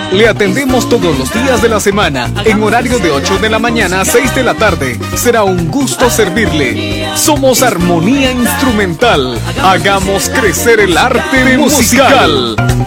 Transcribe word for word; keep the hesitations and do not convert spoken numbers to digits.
Le atendemos todos los días de la semana, en horario de ocho de la mañana a seis de la tarde. Será un gusto servirle. Somos Armonía Instrumental. Hagamos crecer el arte musical.